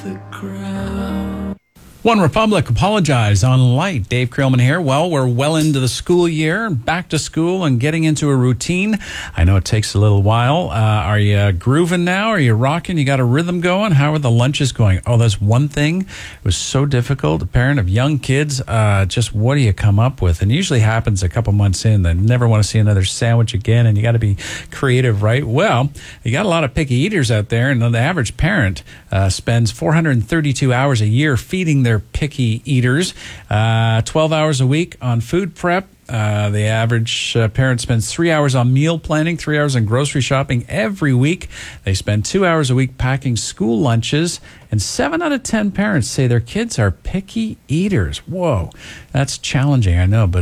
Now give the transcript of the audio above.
the ground. One Republic apologized on Light. Dave Creelman here. Well, we're well into the school year, back to school and getting into a routine. I know it takes a little while. Are you grooving now? Are you rocking? You got a rhythm going? How are the lunches going? Oh, that's one thing. It was so difficult. A parent of young kids, just what do you come up with? And it usually happens a couple months in. They never want to see another sandwich again, and you got to be creative, right? Well, you got a lot of picky eaters out there, and the average parent spends 432 hours a year feeding their picky eaters, 12 hours a week on food prep. The average parent spends 3 hours on meal planning, 3 hours on grocery shopping every week. They spend 2 hours a week packing school lunches, and 7 out of 10 parents say their kids are picky eaters. Whoa, that's challenging, I know, but